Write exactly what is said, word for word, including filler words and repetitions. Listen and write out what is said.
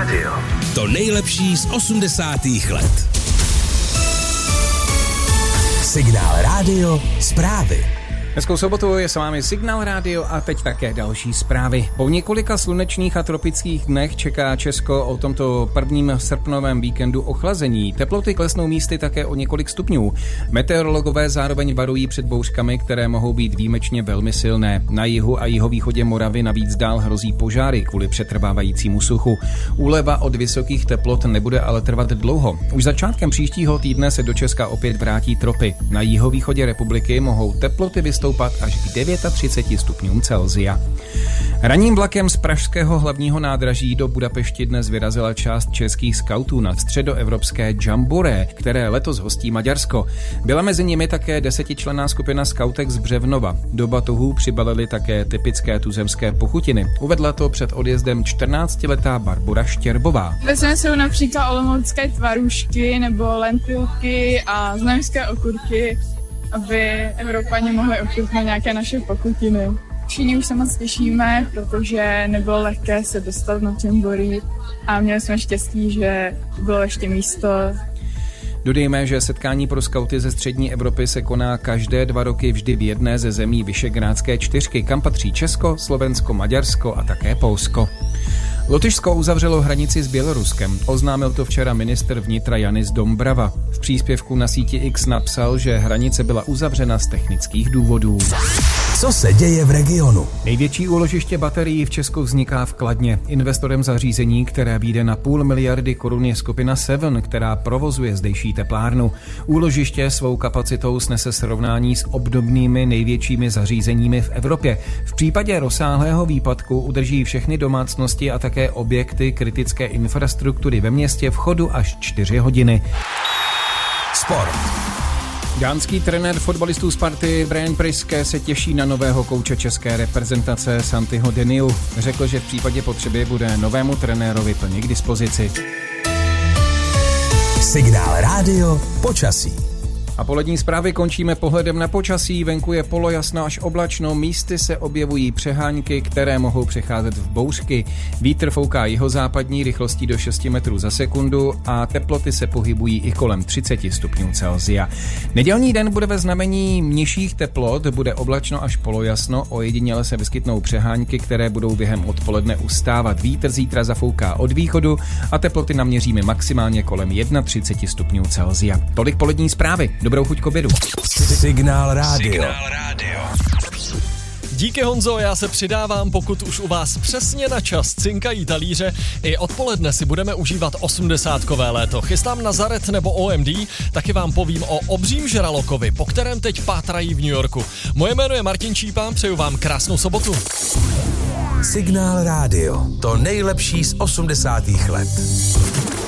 rádio. To nejlepší z osmdesátých let. Signál rádio, zprávy. Hezkou sobotu, je s vámi Signál rádio a teď také další zprávy. Po několika slunečných a tropických dnech čeká Česko o tomto prvním srpnovém víkendu ochlazení. Teploty klesnou místy také o několik stupňů. Meteorologové zároveň varují před bouřkami, které mohou být výjimečně velmi silné. Na jihu a jihovýchodě Moravy navíc dál hrozí požáry kvůli přetrvávajícímu suchu. Úleva od vysokých teplot nebude ale trvat dlouho. Už začátkem příštího týdne se do Česka opět vrátí tropy. Na jihovýchodě republiky mohou teploty vystoupat až k třiceti devíti stupňům Celsia. Ranním vlakem z pražského hlavního nádraží do Budapešti dnes vyrazila část českých skautů na středoevropské Jamboree, které letos hostí Maďarsko. Byla mezi nimi také desetičlenná skupina skautek z Břevnova. Do batohů přibalili také typické tuzemské pochutiny. Uvedla to před odjezdem čtrnáctiletá Barbora Štěrbová. Vezmeme se například olomoucké tvarůžky nebo lentilky a znojemské okurky, aby Evropani mohli ochutnat nějaké naše pochutiny. Všichni už se moc těšíme, protože nebylo lehké se dostat na Jamboree a měli jsme štěstí, že bylo ještě místo. Dodejme, že setkání pro skauty ze střední Evropy se koná každé dva roky vždy v jedné ze zemí Visegrádské čtyřky, kam patří Česko, Slovensko, Maďarsko a také Polsko. Lotyšsko uzavřelo hranici s Běloruskem. Oznámil to včera ministr vnitra Janis Dombrava. V příspěvku na síti X napsal, že hranice byla uzavřena z technických důvodů. Co se děje v regionu? Největší úložiště baterií v Česku vzniká v Kladně. Investorem zařízení, které vyjde na půl miliardy korun, je skupina Seven, která provozuje zdejší teplárnu. Úložiště svou kapacitou snese srovnání s obdobnými největšími zařízeními v Evropě. V případě rozsáhlého výpadku udrží všechny domácnosti a také objekty kritické infrastruktury ve městě v chodu až čtyři hodiny. Sport. Dánský trenér fotbalistů Sparty Brian Priske se těší na nového kouče české reprezentace Santiho Deniu. Řekl, že v případě potřeby bude novému trenérovi plně k dispozici. Signál rádio, počasí. A polední zprávy končíme pohledem na počasí. Venku je polojasno až oblačno, místy se objevují přehánky, které mohou přecházet v bouřky. Vítr fouká jihozápadní rychlostí do šesti metrů za sekundu a teploty se pohybují i kolem třiceti stupňů Celsia. Nedělní den bude ve znamení nižších teplot, bude oblačno až polojasno, ojediněle se vyskytnou přehánky, které budou během odpoledne ustávat. Vítr zítra zafouká od východu a teploty naměříme maximálně kolem třiceti jednoho stupňů Celsia. Tolik polední zprávy. Dobrou chuť k obědu. Signál rádio. Signál rádio. Díky, Honzo, já se přidávám, pokud už u vás přesně na čas cinkají talíře. I odpoledne si budeme užívat osmdesátkové léto. Chystám Nazaret nebo O M D, taky vám povím o obřím žralokovi, po kterém teď pátrají v New Yorku. Moje jméno je Martin Čípa, přeju vám krásnou sobotu. Signál rádio, to nejlepší z osmdesátých let.